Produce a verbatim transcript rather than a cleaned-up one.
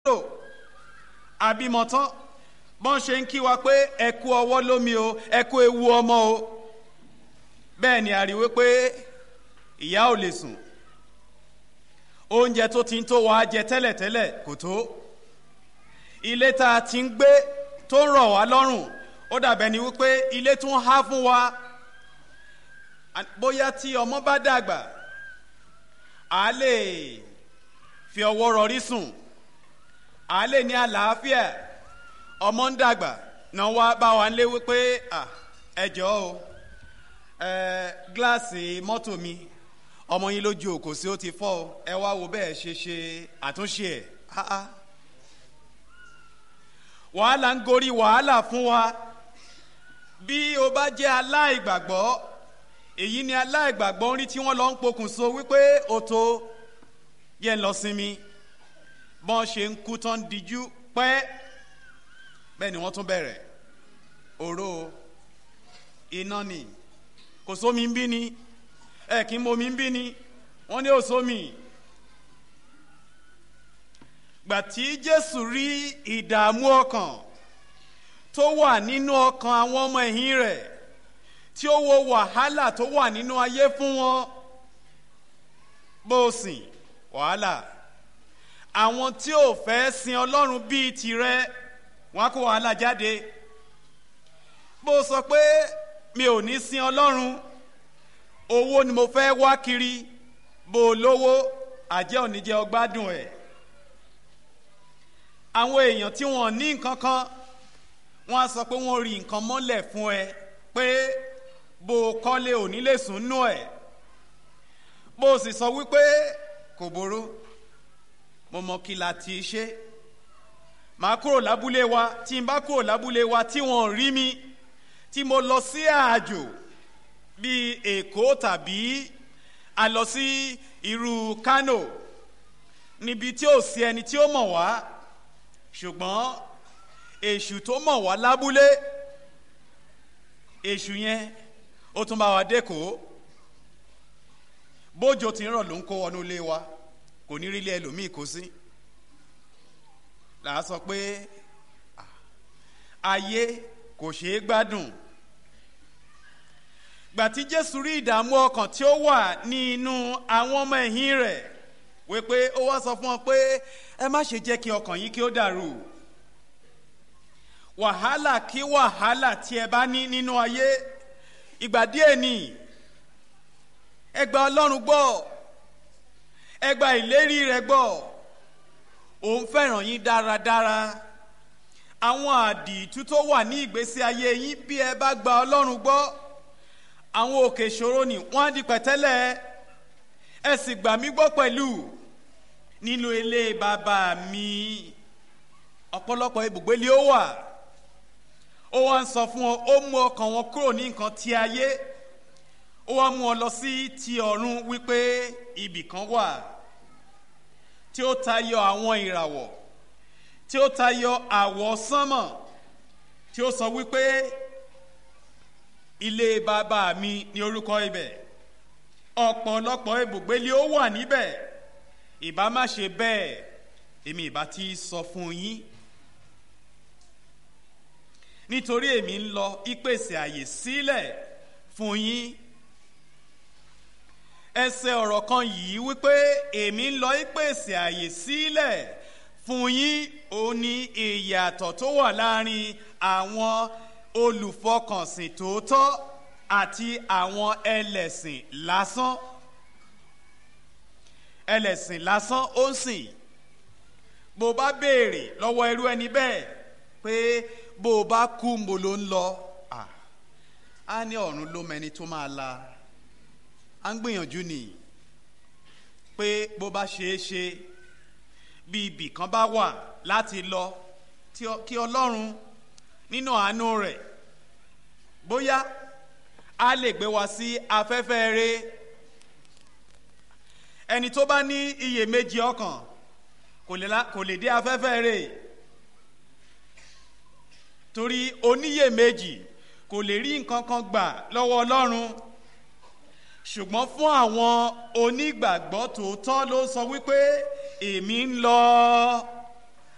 àbímọ tán bọ́n ṣe ń kí wa pé ẹ kú ọwọ́ lómi o, ẹ kú ewu ọmọ o, bẹ́ẹ̀ ni a rí wípé ìyá ò lè sùn, oúnjẹ tó ti ń tó wa jẹ tẹ́lẹ̀tẹ́lẹ̀ kò tó, ilé tá a ti ń gbé tó ń rọ̀ wá lọ́rùn ó dàbẹ̀ ni wípé ilé tún há fún wa. Bóyá tí ọmọ bá dàgbà a lè fi ọwọ́ rọrí sùn, a lè ní àlàáfíà. Ọmọ ń dàgbà náà wá bá wa lé wípé ẹ jọ̀ọ́ o, gíláàsì mọ́tò mi ọmọ yín lójú òkò sí ó ti fọ́ o, ẹ wá wo bẹ́ẹ̀ ṣe ṣe àtúnṣe ẹ̀. Wàhálà ń gorí wàhálà fún wa. Bí o bá jẹ́ aláìgbàgbọ́, èyí ni aláìgbàgbọ́ ń rí tí wọ́n lọ ń pokùnso wípé o tó yẹ ń lọ sinmi, bọ́n ṣe ń kú tán díjú pẹ́, bẹ́ẹ̀ ni wọ́n tún bẹ̀rẹ̀ òró iná ni, kò sómi ń bí ni, ẹ kí n momi ń bí ni, wọ́n ní ò sómi. Gbà tí Jésù rí ìdààmú ọkàn tó wà nínú ọkàn àwọn ọmọ ẹ̀yìn rẹ̀, tí ó wo wàhálà tó wà nínú ayé fún wọn, bó sìn wàhálà, àwọn tí ò fẹ́ sin Ọlọ́run bíi tirẹ̀ wọ́n á kó wàhálà jáde. Bó sọ pé mi ò ní sin Ọlọ́run, owó ni mo fẹ́ wá kiri, bó lówó àjẹ́ òní jẹ́ ọgbádùn ẹ̀. Àwọn èèyàn tí wọ́n ní nǹkan kan wọ́n á sọ pé wọ́n rí nǹkan mọ́lẹ̀ fún ẹ pé bó kọ́lé òní lè sùn nú ẹ̀. Bó sì sọ wípé kò boró, mo mọ kí la ti ṣe, màá kúrò lábúlé wa, tí n bá kúrò lábúlé wa tí wọ́n rí mi, tí mo lọ sí àjò bíi Èkó tàbí a lọ sí irú Kánò níbi tí ò sí ẹni tí ó mọ̀ wá, ṣùgbọ́n èṣù tó mọ̀ wá lábúlé, èṣù yẹn ó tún bá wa dẹ́kọ̀ọ́. Bójò tí ń rọ̀ ló ń kó wọnú ilé wa, kò ní rí ilé ẹlòmíì kó sí. Là á sọ pé ayé kò ṣeé gbádùn. Gbà tí Jésù rí ìdààmú ọkàn tí ó wà ní inú àwọn ọmọ ẹ̀yìn rẹ̀, wípé ó wá sọ fún wọn pé ẹ má ṣe jẹ́ kí ọkàn yín kí ó dàrú. Wàhálà kí wàhálà tí ẹ bá ní nínú ayé, ìgbà díẹ̀ ni. Ẹ gba Ọlọ́run gbọ́, ẹ gba ìlérí rẹ̀ gbọ́, òun fẹ́ràn yín dáradára. Àwọn àdììtú tó wà ní ìgbésí ayé yín, bí ẹ bá gba Ọlọ́run gbọ́, àwọn òkè ìṣòro ni wọ́n á di pẹ̀tẹ́lẹ̀. Ẹ sì gbà mí gbọ́ pẹ̀lú, nínú ilé bàbá mi ọ̀pọ̀lọpọ̀ ibùgbé ni ó wà. Ó wá ń sọ fún wọn, ó mú ọkàn wọn kúrò ní nǹkan ti ayé, ó wá mú wọn lọ sí ti ọ̀run, wípé ibì kan wà tí ó tayọ àwọn ìràwọ̀, tí ó tayọ àwọ̀ sánmọ̀, tí ó sọ wípé ilé bàbá mi ni orúkọ ibẹ̀, ọ̀pọ̀lọpọ̀ ibùgbé ni ó wà níbẹ̀. Ìbá má ṣe bẹ́ẹ̀, èmi ìbá ti sọ fún yín, nítorí èmi ń lọ ìpèsè àyè sílẹ̀ fún yín. Ẹsẹ̀ ọ̀rọ̀ kan yìí wípé èmi ń lọ ìpèsè àyè sílẹ̀ fún yín, ó ní ìyàtọ̀ tó wà láàrin àwọn olùfọkànsìn tòótọ́ àti àwọn ẹlẹ́sìn lásán. Ẹlẹ́sìn lásán ó ń sìn. Bó bá béèrè lọ́wọ́ irú ẹni bẹ́ẹ̀ pé bó bá kú mo ló ń lọ, á ní ọ̀run ló mẹni tó máa la. À ń gbìyànjú ni pé bó bá ṣeé ṣe bí ibì kan bá wà láti lọ, kí Ọlọ́run nínú àánú rẹ̀ bóyá a lè gbé wa sí afẹ́fẹ́ rere. Ẹni tó bá ní iyèméjì ọkàn kò lè dé afẹ́fẹ́ rẹ̀, torí oníyèméjì kò lè rí nǹkan kan gbà lọ́wọ́ Ọlọ́run. Ṣùgbọ́n fún àwọn onígbàgbọ́ tòótọ́ ló sọ wípé èmi ń lọ